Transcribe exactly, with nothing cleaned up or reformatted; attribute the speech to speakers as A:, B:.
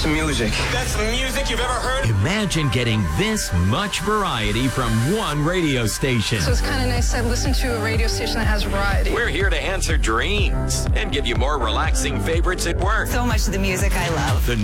A: some music.
B: That's the music you've ever heard?
C: Imagine getting this much variety from one radio station.
D: So it's kind of nice to listen to a radio station that has variety.
C: We're here to answer dreams and give you more relaxing favorites at work.
E: So much of the music I love.
C: The